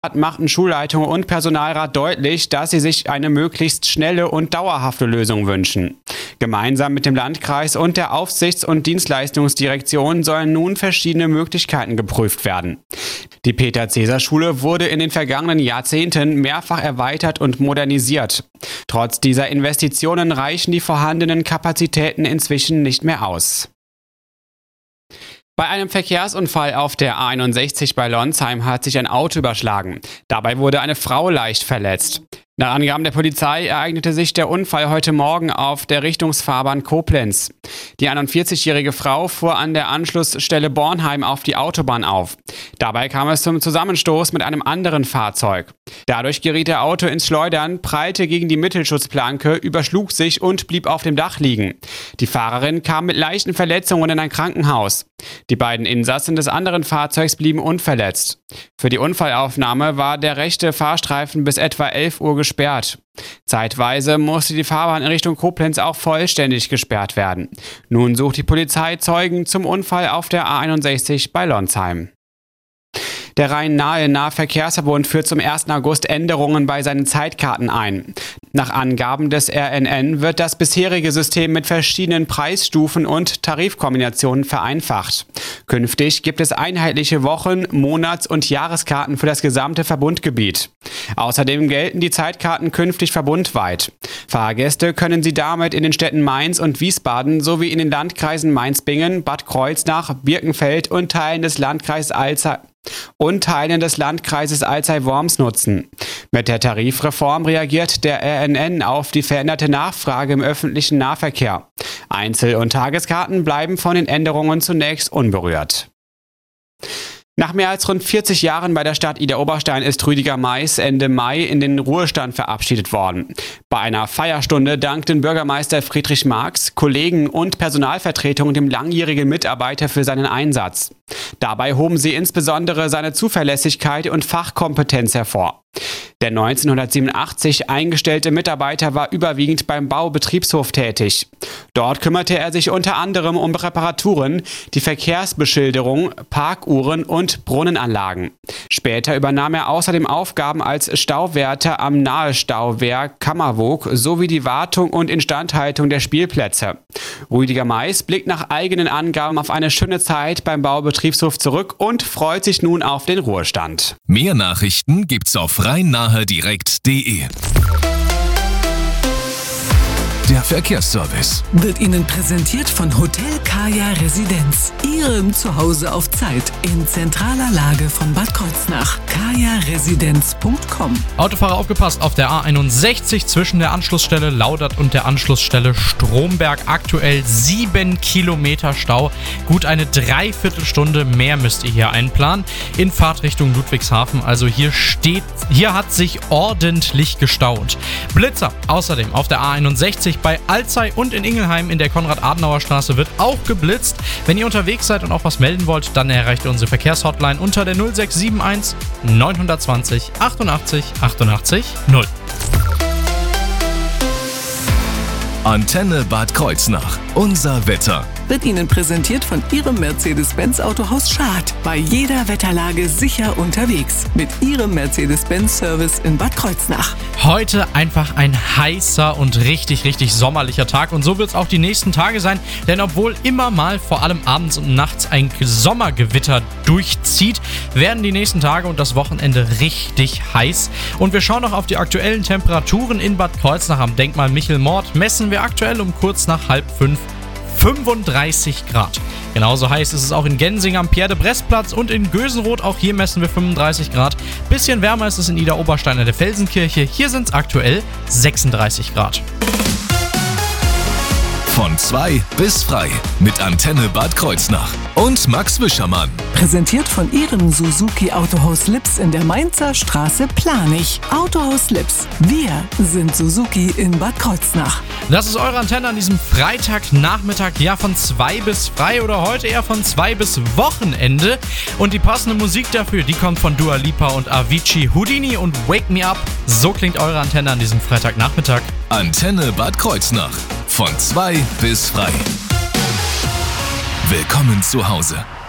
machten Schulleitung und Personalrat deutlich, dass sie sich eine möglichst schnelle und dauerhafte Lösung wünschen. Gemeinsam mit dem Landkreis und der Aufsichts- und Dienstleistungsdirektion sollen nun verschiedene Möglichkeiten geprüft werden. Die Peter-Cäsar-Schule wurde in den vergangenen Jahrzehnten mehrfach erweitert und modernisiert. Trotz dieser Investitionen reichen die vorhandenen Kapazitäten inzwischen nicht mehr aus. Bei einem Verkehrsunfall auf der A61 bei Lonsheim hat sich ein Auto überschlagen. Dabei wurde eine Frau leicht verletzt. Nach Angaben der Polizei ereignete sich der Unfall heute Morgen auf der Richtungsfahrbahn Koblenz. Die 41-jährige Frau fuhr an der Anschlussstelle Bornheim auf die Autobahn auf. Dabei kam es zum Zusammenstoß mit einem anderen Fahrzeug. Dadurch geriet der Auto ins Schleudern, prallte gegen die Mittelschutzplanke, überschlug sich und blieb auf dem Dach liegen. Die Fahrerin kam mit leichten Verletzungen in ein Krankenhaus. Die beiden Insassen des anderen Fahrzeugs blieben unverletzt. Für die Unfallaufnahme war der rechte Fahrstreifen bis etwa 11 Uhr gesperrt. Zeitweise musste die Fahrbahn in Richtung Koblenz auch vollständig gesperrt werden. Nun sucht die Polizei Zeugen zum Unfall auf der A61 bei Lonsheim. Der Rhein-Nahe Nahverkehrsverbund führt zum 1. August Änderungen bei seinen Zeitkarten ein. Nach Angaben des RNN wird das bisherige System mit verschiedenen Preisstufen und Tarifkombinationen vereinfacht. Künftig gibt es einheitliche Wochen-, Monats- und Jahreskarten für das gesamte Verbundgebiet. Außerdem gelten die Zeitkarten künftig verbundweit. Fahrgäste können sie damit in den Städten Mainz und Wiesbaden sowie in den Landkreisen Mainz-Bingen, Bad Kreuznach, Birkenfeld und Teilen des Landkreises Alzey-Worms nutzen. Mit der Tarifreform reagiert der RNN auf die veränderte Nachfrage im öffentlichen Nahverkehr. Einzel- und Tageskarten bleiben von den Änderungen zunächst unberührt. Nach mehr als rund 40 Jahren bei der Stadt Idar-Oberstein ist Rüdiger Mais Ende Mai in den Ruhestand verabschiedet worden. Bei einer Feierstunde dankten Bürgermeister Friedrich Marx, Kollegen und Personalvertretung dem langjährigen Mitarbeiter für seinen Einsatz. Dabei hoben sie insbesondere seine Zuverlässigkeit und Fachkompetenz hervor. Der 1987 eingestellte Mitarbeiter war überwiegend beim Baubetriebshof tätig. Dort kümmerte er sich unter anderem um Reparaturen, die Verkehrsbeschilderung, Parkuhren und Brunnenanlagen. Später übernahm er außerdem Aufgaben als Stauwärter am Nahestauwerk Kammerwoog sowie die Wartung und Instandhaltung der Spielplätze. Rüdiger Mais blickt nach eigenen Angaben auf eine schöne Zeit beim Baubetriebshof zurück und freut sich nun auf den Ruhestand. Mehr Nachrichten gibt's auf rheinnahedirekt.de. Der Verkehrsservice wird Ihnen präsentiert von Hotel Kaya Residenz. Ihrem Zuhause auf Zeit in zentraler Lage von Bad Kreuznach. kajaresidenz.com. Autofahrer aufgepasst, auf der A61 zwischen der Anschlussstelle Laudert und der Anschlussstelle Stromberg aktuell 7 Kilometer Stau. Gut eine Dreiviertelstunde mehr müsst ihr hier einplanen. In Fahrtrichtung Ludwigshafen, also hier hat sich ordentlich gestaut. Blitzer außerdem auf der A61 bei Alzey und in Ingelheim in der Konrad-Adenauer-Straße wird auch geblitzt. Wenn ihr unterwegs seid und auch was melden wollt, dann erreicht ihr unsere Verkehrshotline unter der 0671 920 88 88 0. Antenne Bad Kreuznach. Unser Wetter. Wird Ihnen präsentiert von Ihrem Mercedes-Benz Autohaus Schad. Bei jeder Wetterlage sicher unterwegs. Mit Ihrem Mercedes-Benz-Service in Bad Kreuznach. Heute einfach ein heißer und richtig sommerlicher Tag. Und so wird es auch die nächsten Tage sein. Denn obwohl immer mal vor allem abends und nachts ein Sommergewitter durchzieht, werden die nächsten Tage und das Wochenende richtig heiß. Und wir schauen noch auf die aktuellen Temperaturen in Bad Kreuznach am Denkmal Michel-Mord. Messen wir aktuell um kurz nach 4:30 35 Grad. Genauso heiß ist es auch in Gensing am Pierre-de-Bresse-Platz und in Gösenroth. Auch hier messen wir 35 Grad. Bisschen wärmer ist es in Idar-Oberstein an der Felsenkirche. Hier sind es aktuell 36 Grad. Von 2 bis frei mit Antenne Bad Kreuznach und Max Wischermann. Präsentiert von Ihrem Suzuki Autohaus Lips in der Mainzer Straße Planich. Autohaus Lips. Wir sind Suzuki in Bad Kreuznach. Das ist eure Antenne an diesem Freitagnachmittag. Ja, von 2 bis frei oder heute eher von 2 bis Wochenende. Und die passende Musik dafür, die kommt von Dua Lipa und Avicii. Houdini und Wake Me Up. So klingt eure Antenne an diesem Freitagnachmittag. Antenne Bad Kreuznach. Von 2 bis frei. Willkommen zu Hause.